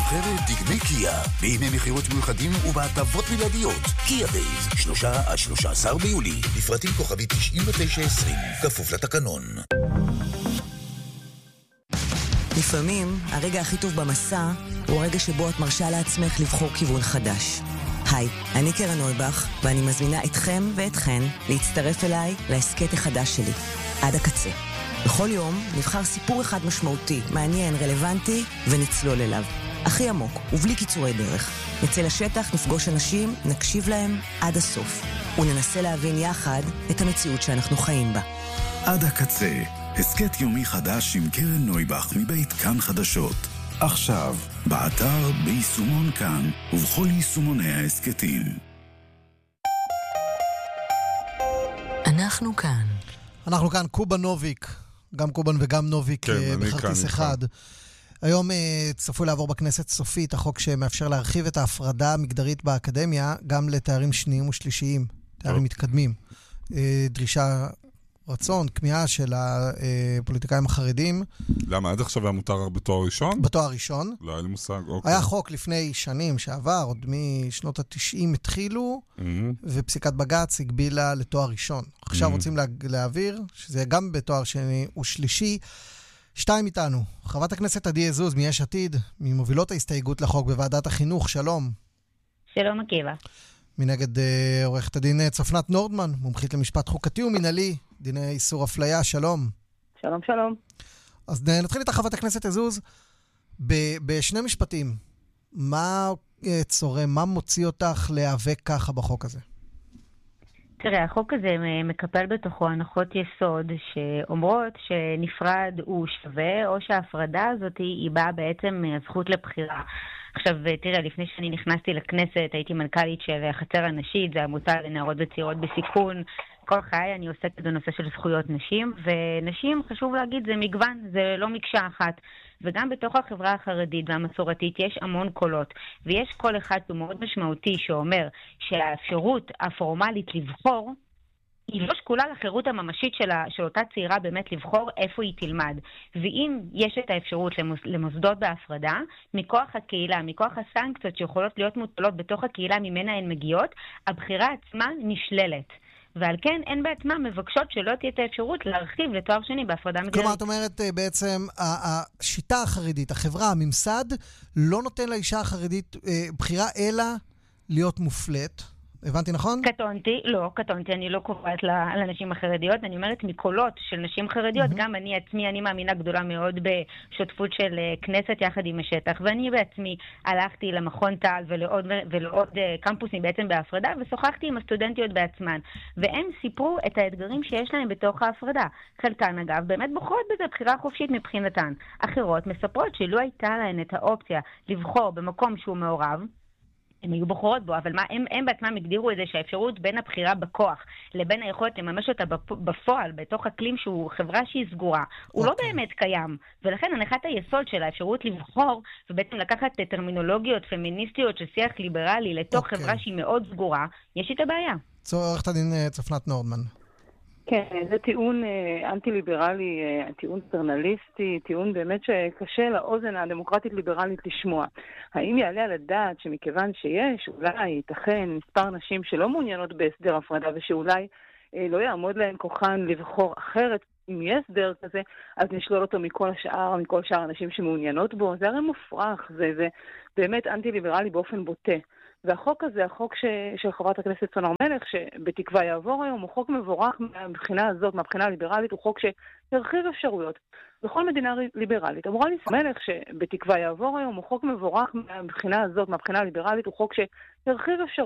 נבחרת דגמי קיה, בימי מחירות מיוחדים ובהטבות בלעדיות. קיה בייז, 3-13 ביולי. לפרטים כוכבי 9920, כפוף לתקנון. לפעמים הרגע הכי טוב במסע הוא הרגע שבו את מרשה לעצמך לבחור כיוון חדש. היי, אני קרן נויבך, ואני מזמינה אתכם ואתכן להצטרף אליי להסקט החדש שלי, עד הקצה. בכל יום נבחר סיפור אחד משמעותי, מעניין, רלוונטי, ונצלול אליו. הכי עמוק, ובלי קיצורי דרך. נצא לשטח, נפגוש אנשים, נקשיב להם עד הסוף, וננסה להבין יחד את המציאות שאנחנו חיים בה. עד הקצה, הסקט יומי חדש עם קרן נויבך מבית כאן חדשות. עכשיו, באתר, ביישומון כאן, ובכל יישומוני ההסקטים. אנחנו כאן. אנחנו כאן, קובן נוביק, גם קובן וגם נוביק בכרטיס אחד. היום צפוי לעבור בכנסת סופית החוק שמאפשר להרחיב את ההפרדה המגדרית באקדמיה גם לתארים שניים ושלישיים, תארים מתקדמים. דרישה, רצון, כמיהה של הפוליטיקאים החרדים. למה? עד עכשיו היה מותר בתואר ראשון? בתואר ראשון. לא, היה לי מושג, אוקיי. היה חוק לפני שנים שעבר, עוד משנות ה-90 התחילו, ופסיקת בג"ץ הגבילה לתואר ראשון. עכשיו רוצים להעביר, שזה גם בתואר שני ושלישי. שתיים איתנו, חברת הכנסת עדי עזוז מיש עתיד, ממובילות ההסתייגות לחוק בוועדת החינוך, שלום. שלום עקיבא. מנגד עורכת הדין צפנת נורדמן, מומחית למשפט חוקתי ומנהלי, דיני איסור אפליה, שלום. שלום, שלום. אז נתחיל איתך חברת הכנסת עזוז, בשני משפטים, מה צורם, מה מוציא אותך להיאבק ככה בחוק הזה? תראה, החוק הזה מקפל בתוכו הנחות יסוד שאומרות שנפרד הוא שווה, או שההפרדה הזאת היא באה בעצם הזכות לבחירה. עכשיו, תראה, לפני שאני נכנסתי לכנסת, הייתי מנכ"לית של החצר הנשית, זה עמותה לנערות וצעירות בסיכון. כל חיי אני עוסקת בנושא של זכויות נשים, ונשים, חשוב להגיד, זה מגוון, זה לא מקשה אחת. וגם בתוך החברה החרדית והמסורתית יש המון קולות, ויש קול אחד שהוא מאוד משמעותי שאומר שהאפשרות הפורמלית לבחור היא לא שקולה לחירות הממשית של אותה צעירה באמת לבחור איפה היא תלמד. ואם יש את האפשרות למוסדות בהפרדה, מכוח הקהילה, מכוח הסנקציות שיכולות להיות מוטלות בתוך הקהילה ממנה הן מגיעות, הבחירה עצמה נשללת. ועל כן אין בעצמה מבקשות שלא תהיה את האפשרות להרחיב לתואר שני בהפרדה מגדרית. כלומר, את אומרת בעצם, השיטה החרדית, החברה, הממסד, לא נותן לאישה החרדית בחירה אלא להיות מופלט. הבנתי נכון? קטונתי, אני לא קובעת לנשים החרדיות, אני אומרת מקולות של נשים חרדיות, גם אני עצמי, אני מאמינה גדולה מאוד בשותפות של כנסת יחד עם השטח, ואני בעצמי הלכתי למכון טל ולעוד קמפוסים בעצם בהפרדה, ושוחחתי עם הסטודנטיות בעצמן, והם סיפרו את האתגרים שיש להם בתוך ההפרדה. חלקן אגב, באמת בוחרות בזה בחירה חופשית מבחינתן. אחרות מספרות שלא הייתה להן את האופציה לבחור במקום שהוא מעורב, הם היו בוחרות בו, אבל הם בעצמם הגדירו את זה שהאפשרות בין הבחירה בכוח לבין היכולת לממש אותה בפועל, בתוך אקלים שהוא חברה שהיא סגורה, הוא לא באמת קיים. ולכן הנחת היסוד של האפשרות לבחור, ובעצם לקחת טרמינולוגיות פמיניסטיות של שיח ליברלי לתוך חברה שהיא מאוד סגורה, יש איתה בעיה. עורכת הדין צפנת נורדמן. כן, זה טיעון אנטי-ליברלי, טיעון פטרנליסטי, טיעון באמת שקשה לאוזן הדמוקרטית-ליברלית לשמוע. האם יעלה על הדעת שמכיוון שיש, אולי ייתכן מספר נשים שלא מעוניינות בהסדר הפרדה, ושאולי לא יעמוד להן כוחן לבחור אחרת, אם יש הסדר כזה, אז נשלול אותו מכל שאר הנשים שמעוניינות בו? זה הרי מופרך, זה באמת אנטי-ליברלי באופן בוטה. והחוק הזה, החוק של חברת הכנסת סון הר מלך, שבתקווה יעבור היום, הוא חוק מבורך מהבחינה הזאת, מהבחינה הליברלית, הוא חוק שהרחיב אפשרויות. בכל מדינה ליברלית אמורה לסמוך מלך שבתקווה יעבור היום, הוא חוק מבורך מהבחינה הזאת, מהבחינה הליברלית, הוא חוק שהרחיב אפשרויות.